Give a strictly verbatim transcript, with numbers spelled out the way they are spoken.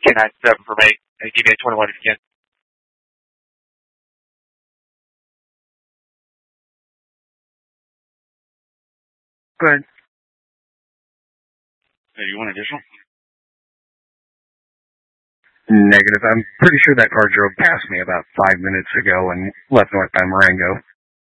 K nine seven from eight. And give me a twenty-one if you can. Go ahead. Hey, you want additional? Negative. I'm pretty sure that car drove past me about five minutes ago and left north by Marengo.